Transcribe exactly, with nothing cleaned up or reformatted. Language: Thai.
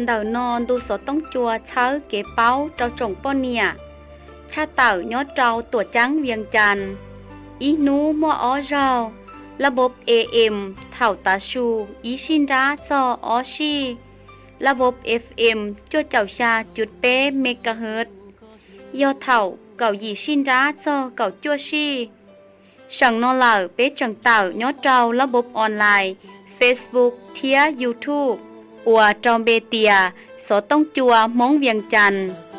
เดานอนดูสดต้องจัวเช้าเก๋เป้าเจ้าจงป้อเนี่ยชาเต่ายอดเจ้าตัวจังเวียงจันทร์อีนูมัวอ้อเจ้าระบบ เอ เอ็ม เถ่าตาชูอีชินราซอออชีระบบ เอฟ เอ็ม จัวเจ้าชาจุดเป๊เมกะเฮิรตซ์ยอเถ่าเก่าหยีชินราซอเก่าจัวชีฉังนอเหล่าเป๊จังเต่ายอดเจ้าระบบออนไลน์ Facebook เทีย YouTube อัวจอมเบเตียสอต้องจัวมงเวียงจันทร์